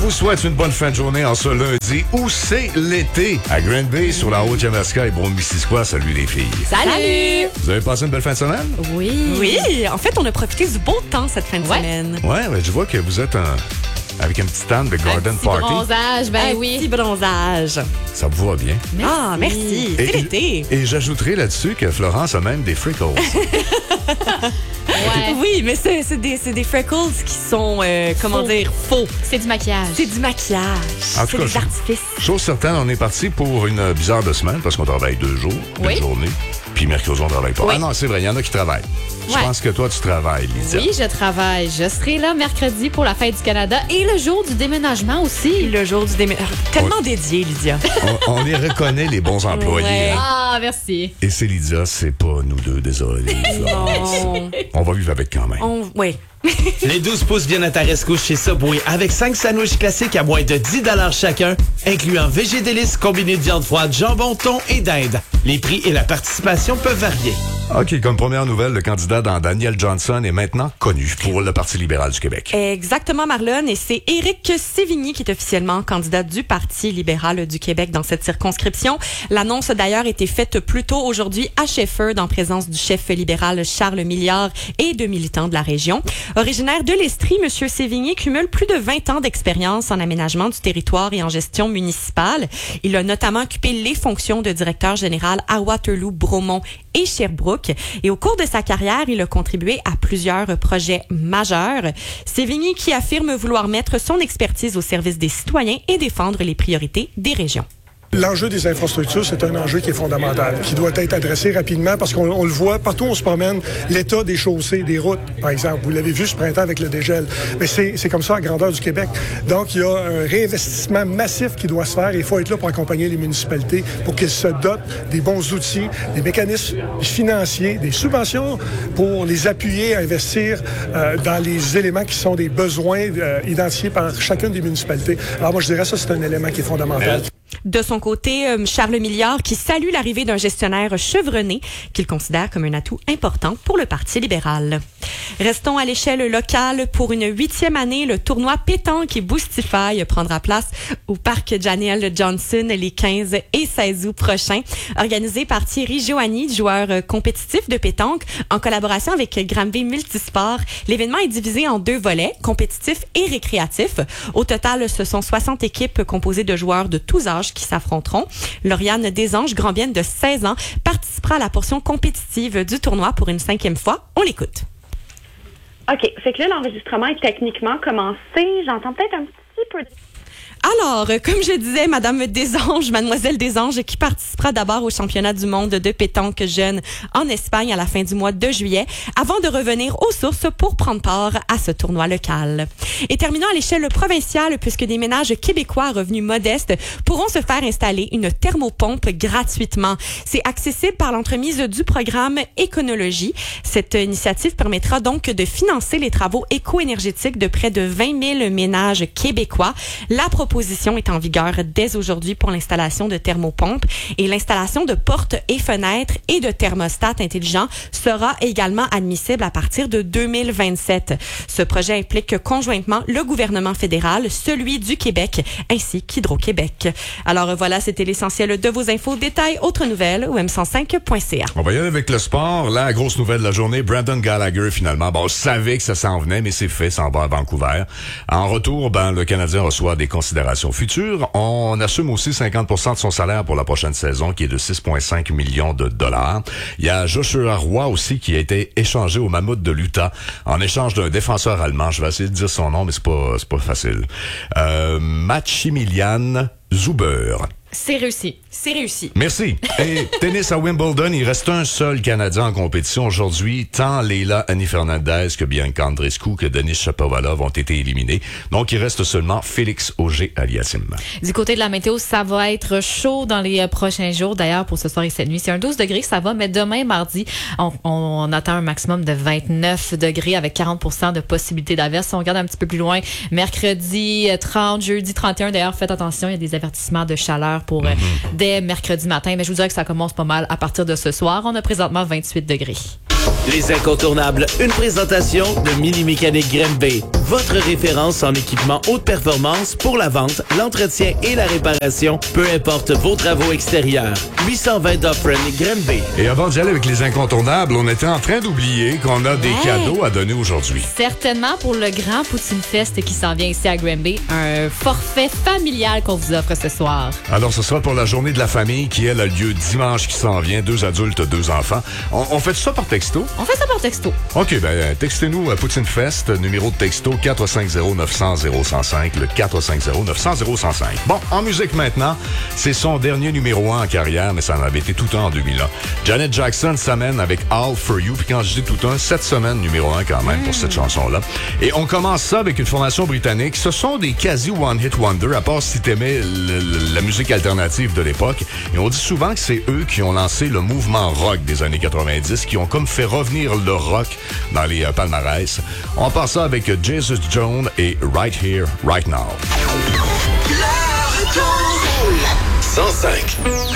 vous souhaite une bonne fin de journée en ce lundi où c'est l'été à Grand Bay sur la Haute-Yamaska et Brome-Missisquoi. Salut les filles. Salut! Vous avez passé une belle fin de semaine? Oui, en fait, on a profité du beau temps cette fin de semaine. Ouais, je vois que vous êtes avec un petit stand de Garden Party. Bronzage, Un petit bronzage. Ça vous va bien. Merci. C'est l'été. Et j'ajouterai là-dessus que Florence a même des freckles. Ouais. Oui, mais c'est des freckles qui sont, faux. C'est du maquillage. C'est du maquillage. En tout C'est cas, des artifices. Chose certaine, on est parti pour une bizarre de semaine parce qu'on travaille 2 jours, une journée. Puis mercredi, on ne travaille pas. Oui. Ah non, c'est vrai, il y en a qui travaillent. Je Ouais. pense que toi, tu travailles, Lydia. Oui, je travaille. Je serai là mercredi pour la fête du Canada et le jour du déménagement aussi. Le jour du déménagement. Tellement dédié, Lydia. On les reconnaît, les bons employés. Ouais. hein. Ah, merci. Et c'est Lydia, c'est pas nous deux, désolé. Florence. Non. On va vivre avec quand même. Oui. Les 12 pouces viennent à ta rescousse chez Subway avec 5 sandwichs classiques à moins de 10 $ chacun, incluant végé délices combinés de viande froide, jambon, thon et dinde. Les prix et la participation peuvent varier. OK, comme première nouvelle, le candidat dans Daniel Johnson est maintenant connu pour le Parti libéral du Québec. Exactement, Marlon. Et c'est Éric Sévigny qui est officiellement candidat du Parti libéral du Québec dans cette circonscription. L'annonce a d'ailleurs été faite plus tôt aujourd'hui à Shefford en présence du chef libéral Charles Milliard et de militants de la région. Originaire de l'Estrie, M. Sévigny cumule plus de 20 ans d'expérience en aménagement du territoire et en gestion municipale. Il a notamment occupé les fonctions de directeur général à Waterloo, Bromont et Sherbrooke. Et au cours de sa carrière, il a contribué à plusieurs projets majeurs. Sévigny qui affirme vouloir mettre son expertise au service des citoyens et défendre les priorités des régions. L'enjeu des infrastructures, c'est un enjeu qui est fondamental, qui doit être adressé rapidement parce qu'on le voit partout où on se promène, l'état des chaussées, des routes, par exemple. Vous l'avez vu ce printemps avec le dégel. Mais c'est comme ça à grandeur du Québec. Donc, il y a un réinvestissement massif qui doit se faire et il faut être là pour accompagner les municipalités pour qu'elles se dotent des bons outils, des mécanismes financiers, des subventions pour les appuyer à investir dans les éléments qui sont des besoins identifiés par chacune des municipalités. Alors moi, je dirais ça, c'est un élément qui est fondamental. De son côté, Charles Milliard qui salue l'arrivée d'un gestionnaire chevronné qu'il considère comme un atout important pour le Parti libéral. Restons à l'échelle locale. Pour une 8e année, le tournoi pétanque et Boostify prendra place au parc Daniel Johnson les 15 et 16 août prochains. Organisé par Thierry Joanny, joueur compétitif de pétanque, en collaboration avec Granby Multisport, l'événement est divisé en 2 volets, compétitif et récréatif. Au total, ce sont 60 équipes composées de joueurs de tous âges qui s'affronteront. Lauriane Desanges, Grandbienne de 16 ans, participera à la portion compétitive du tournoi pour une 5e fois. On l'écoute. OK. Fait que là, l'enregistrement est techniquement commencé. J'entends peut-être un petit peu de... Alors, comme je disais, Mademoiselle Desanges, qui participera d'abord au championnat du monde de pétanque jeune en Espagne à la fin du mois de juillet, avant de revenir aux sources pour prendre part à ce tournoi local. Et terminons à l'échelle provinciale, puisque des ménages québécois à revenus modestes pourront se faire installer une thermopompe gratuitement. C'est accessible par l'entremise du programme Éconologie. Cette initiative permettra donc de financer les travaux éco-énergétiques de près de 20 000 ménages québécois. La proposition est en vigueur dès aujourd'hui pour l'installation de thermopompes et l'installation de portes et fenêtres et de thermostats intelligents sera également admissible à partir de 2027. Ce projet implique conjointement le gouvernement fédéral, celui du Québec ainsi qu'Hydro-Québec. Alors voilà, c'était l'essentiel de vos infos. Détails, autres nouvelles au m105.ca. On va y aller avec le sport. La grosse nouvelle de la journée, Brandon Gallagher finalement. Bon, je savais que ça s'en venait, mais c'est fait, ça en va à Vancouver. En retour, le Canadien reçoit des considérations futures. On assume aussi 50% de son salaire pour la prochaine saison, qui est de 6,5 millions de dollars. Il y a Joshua Roy aussi qui a été échangé au Mammouth de l'Utah en échange d'un défenseur allemand. Je vais essayer de dire son nom, mais c'est pas facile. Maximilian Zuber. C'est réussi. C'est réussi. Merci. Et tennis à Wimbledon, il reste un seul Canadien en compétition aujourd'hui. Tant Leila Annie Fernandez que Bianca Andreescu que Denis Shapovalov ont été éliminés. Donc, il reste seulement Félix Auger-Aliassime. Du côté de la météo, ça va être chaud dans les prochains jours. D'ailleurs, pour ce soir et cette nuit, c'est un 12 degrés, ça va. Mais demain, mardi, on attend un maximum de 29 degrés avec 40% de possibilité d'averse. Si on regarde un petit peu plus loin, mercredi 30, jeudi 31. D'ailleurs, faites attention, il y a des avertissements de chaleur pour dès mercredi matin. Mais je vous dirais que ça commence pas mal à partir de ce soir. On a présentement 28 degrés. Les incontournables, une présentation de Mini Mécanique Grimby. Votre référence en équipement haute performance pour la vente, l'entretien et la réparation, peu importe vos travaux extérieurs. 820 Dufferin Grimby. Et avant d'y aller avec les incontournables, on était en train d'oublier qu'on a des cadeaux à donner aujourd'hui. Certainement pour le grand Poutine Fest qui s'en vient ici à Grimby, un forfait familial qu'on vous offre ce soir. Alors, ce sera pour la journée de la famille qui, elle, a lieu dimanche qui s'en vient. 2 adultes, 2 enfants. On fait ça par texto? On fait ça par texto. OK, ben textez-nous à Poutine Fest, numéro de texto 450-900-0105, le 450-900-0105. Bon, en musique maintenant, c'est son dernier numéro 1 en carrière, mais ça en avait été tout un en 2001. Janet Jackson s'amène avec All For You, puis quand je dis tout un, 7 semaines numéro 1 quand même pour cette chanson-là. Et on commence ça avec une formation britannique. Ce sont des quasi one-hit wonder, à part si t'aimais la musique alternative de l'époque. Et on dit souvent que c'est eux qui ont lancé le mouvement rock des années 90, qui ont comme fait revenir le rock dans les palmarès. On passe ça avec Jesus Jones et Right Here, Right Now. 105.